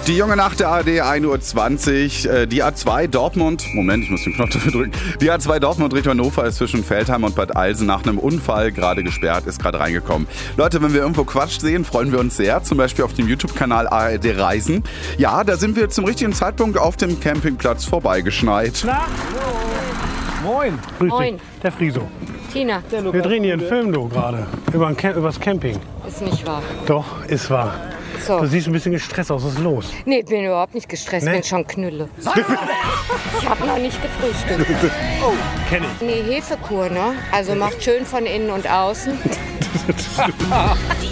Die junge Nacht der ARD, 1:20 Uhr. Die A2 Dortmund, Moment, ich muss den Knopf dafür drücken. Die A2 Dortmund Richtung Hannover ist zwischen Veltheim und Bad Alsen nach einem Unfall gerade gesperrt, ist gerade reingekommen. Leute, wenn wir irgendwo Quatsch sehen, freuen wir uns sehr. Zum Beispiel auf dem YouTube-Kanal ARD Reisen. Ja, da sind wir zum richtigen Zeitpunkt auf dem Campingplatz vorbeigeschneit. Na? Moin. Grüß Moin. dich. Der Friso. Tina, Wir drehen hier einen Film gerade. Übers Camping. ist nicht wahr. Doch, ist wahr. So. Du siehst ein bisschen gestresst aus. Was ist los? Nee, ich bin überhaupt nicht gestresst, Nee? bin schon Knülle. Ich habe noch nicht gefrühstückt. Kenn ich. Nee, Hefekur, ne? Also macht schön von innen und außen.